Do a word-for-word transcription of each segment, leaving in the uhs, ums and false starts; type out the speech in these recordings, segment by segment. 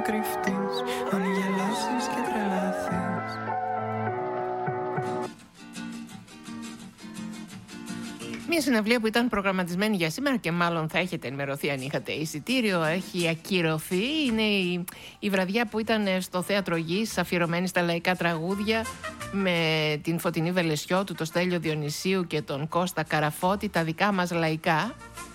κρυφτείς, αν γελάσεις και τρελαθείς. Μια συναυλία που ήταν προγραμματισμένη για σήμερα και μάλλον θα έχετε ενημερωθεί αν είχατε εισιτήριο, έχει ακυρωθεί. Είναι η, η βραδιά που ήταν στο Θέατρο Γης, αφιερωμένη στα λαϊκά τραγούδια, με την Φωτεινή Βελεσιώτου, το Στέλιο Διονυσίου και τον Κώστα Καραφώτη, τα δικά μας λαϊκά.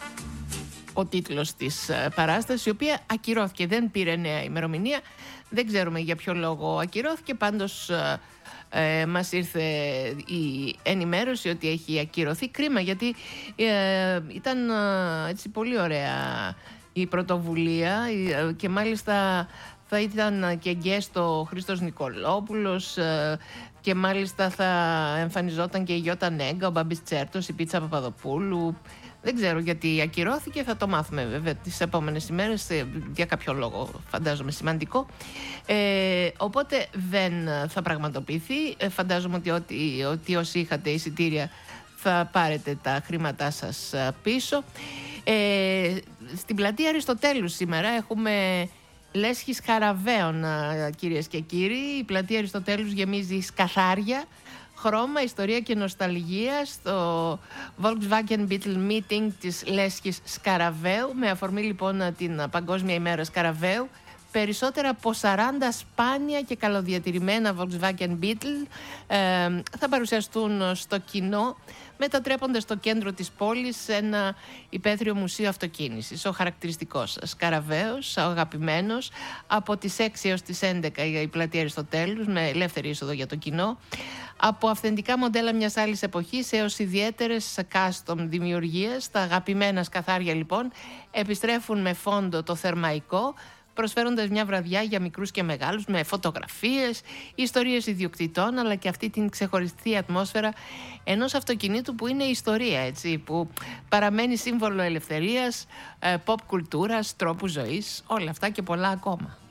Ο τίτλος της παράστασης, η οποία ακυρώθηκε, δεν πήρε νέα ημερομηνία. Δεν ξέρουμε για ποιο λόγο ακυρώθηκε, πάντως Ε, μας ήρθε η ενημέρωση ότι έχει ακυρωθεί. Κρίμα, γιατί ε, ήταν ε, έτσι πολύ ωραία η πρωτοβουλία ε, και μάλιστα θα ήταν και γκέστο ο Χρήστος Νικολόπουλος ε, και μάλιστα θα εμφανιζόταν και η Γιώτα Νέγκα, ο Μπάμπης Τσέρτος, η Πίτσα Παπαδοπούλου. Δεν ξέρω γιατί ακυρώθηκε, θα το μάθουμε βέβαια τις επόμενες ημέρες, για κάποιο λόγο φαντάζομαι σημαντικό. Ε, οπότε δεν θα πραγματοποιηθεί. Ε, φαντάζομαι ότι, ότι, ότι όσοι είχατε εισιτήρια θα πάρετε τα χρήματά σας πίσω. Ε, στην πλατεία Αριστοτέλου σήμερα έχουμε λέσχη σκαραβαίων, κυρίες και κύριοι. Η πλατεία Αριστοτέλους γεμίζει σκαθάρια, χρώμα, ιστορία και νοσταλγία στο Volkswagen Beetle Meeting της Λέσχης Σκαραβαίου, με αφορμή λοιπόν την Παγκόσμια ημέρα Σκαραβαίου. Περισσότερα από σαράντα σπάνια και καλοδιατηρημένα Volkswagen Beetle ε, θα παρουσιαστούν στο κοινό, μετατρέποντας το κέντρο της πόλης σε ένα υπαίθριο μουσείο αυτοκίνησης. Ο χαρακτηριστικός Σκαραβαίος, ο αγαπημένος, από τις έξι έως τις έντεκα η πλατεία Αριστοτέλους, με ελεύθερη είσοδο για το κοινό. Από αυθεντικά μοντέλα μιας άλλης εποχής έως ιδιαίτερες custom δημιουργίες, τα αγαπημένα σκαθάρια λοιπόν επιστρέφουν με φόντο το θερμαϊκό, προσφέροντας μια βραδιά για μικρούς και μεγάλους, με φωτογραφίες, ιστορίες ιδιοκτητών, αλλά και αυτή την ξεχωριστή ατμόσφαιρα ενός αυτοκινήτου που είναι ιστορία, έτσι, που παραμένει σύμβολο ελευθερίας, pop κουλτούρας, τρόπου ζωής, όλα αυτά και πολλά ακόμα.